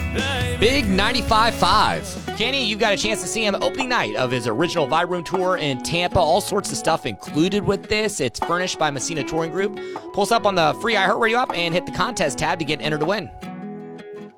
Big 95.5. Kenny, you've got a chance to see him opening night of his original Vibe Room tour in Tampa. All sorts of stuff included with this. It's furnished by Messina Touring Group. Pull us up on the free iHeartRadio app and hit the contest tab to get entered to win.